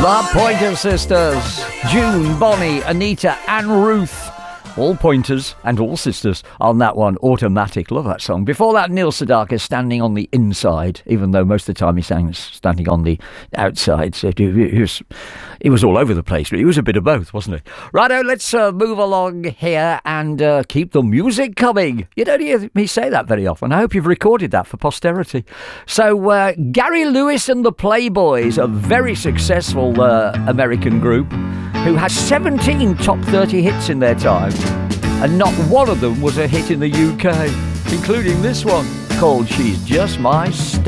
The Pointer Sisters. June, Bonnie, Anita and Ruth. All pointers and all sisters on that one. Automatic. Love that song. Before that, Neil Sedaka, Standing on the Inside, even though most of the time he sang Standing on the Outside. So he was all over the place, but he was a bit of both, wasn't he? Righto, let's move along here and keep the music coming. You don't hear me say that very often. I hope you've recorded that for posterity. So Gary Lewis and the Playboys, a very successful American group who has 17 top 30 hits in their time, and not one of them was a hit in the UK, including this one called She's Just My Star.